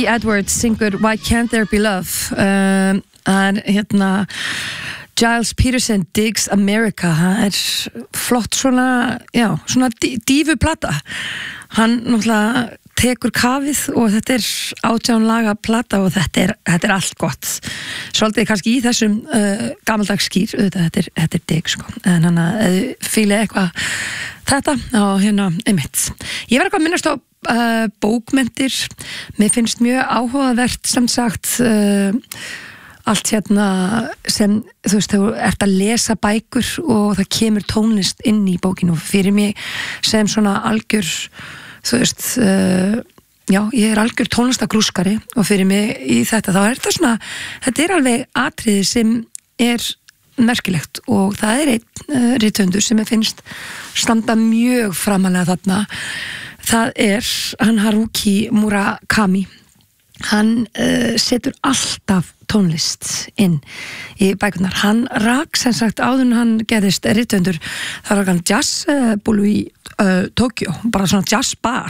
T. Edwards syngur Why Can't There Be Love Giles Peterson Digs America, það flott svona, já, svona dífuplata, hann náttúrulega tekur kafið og þetta 18 laga plata og þetta allt gott, svolítið kannski í þessum gamaldags skýr, þetta dig sko, en hann fíla eitthvað þetta á einmitt. Ég var eitthvað að minnast á bókmenntir, mér finnst mjög áhugavert sem sagt allt sem, þú veist, þú ert að lesa bækur og það kemur tónlist inn í bókinu, fyrir mig sem svona algjör, þú veist, já, ég algjör tónlistagrúskari og fyrir mig í þetta, þá þetta svona, þetta alveg atriði sem merkilegt og það einn rithöfundur sem ég finnst standa mjög framalega þarna, það hann Haruki Murakami. Hann setur alltaf tónlist inn í bækurnar. Hann rak sem sagt áður en hann gerðist rithöfundur, þá rak hann jazzbúlu í Tokjó, bara svona jazzbar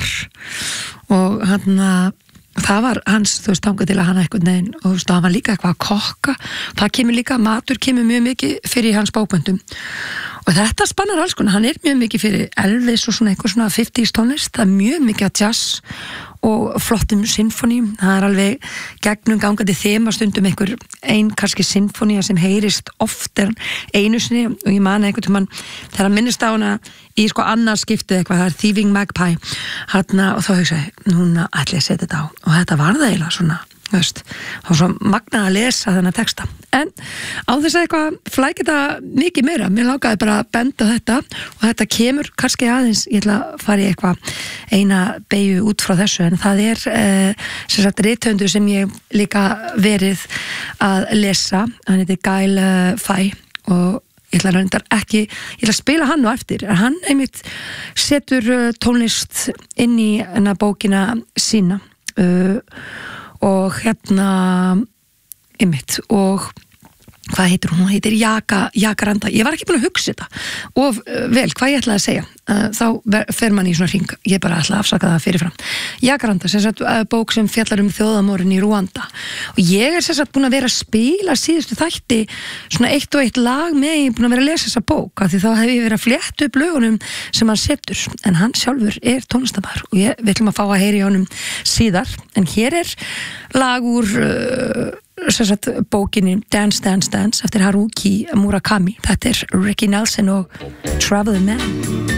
og það var hans, þú veist, þangað til að hann eitthvað neginn og þú veist, hann var líka eitthvað að kokka, það kemur líka, matur kemur mjög mikið fyrir hans bókmenntum og þetta spannar alls konar, hann mjög mikið fyrir Elvis og svona eitthvað svona 50s tónlist, það mjög mikið að jazz og flottum sinfóníum, það alveg gegnum gangandi þema stundum einhver kannski sinfónía sem heyrist oftar einu sinni og ég man einhvern tímann þegar hann minnist á hana í sko annars skiptið eitthvað, það Thieving Magpie og þá hugsaði, núna ætla ég að setja þetta á og þetta var það eiginlega svona, þú veist, þá var svo magnað að lesa þennan texta, en á þess að eitthvað flækja þetta mikið meira, mér langaði bara að benda þetta og þetta kemur kannski aðeins, ég ætla að fara í eitthvað eina beygju út frá þessu, en það sem sagt rithöfundur sem ég líka verið að lesa, hann heitir Gael Faye og ég ætla að spila hann á eftir, hann einmitt setur tónlist inn í bókina sína og einmitt og hvað heitir hún? Hún heitir Jacaranda. Ég var ekki búin að hugsa þetta og vel, hvað ég ætlaði að segja þá fer mann í svona hring, ég bara ætla að afsaka það fyrirfram. Jacaranda, sem sagt bók sem fjallar þjóðarmorðin í Rúanda og ég sem sagt búin að vera að spila síðustu þætti svona eitt og eitt lag með, ég búin að vera að lesa þessa bók af því þá hef ég verið að flétta upp lögunum sem hann setur, en hann sjálfur tónlistarmaður og við ætlum að fá að heyra í honum síðar, en hér lag úr sem sagt bókinni Dance, Dance, Dance eftir Haruki Murakami, þetta Ricky Nelson og Traveling Man.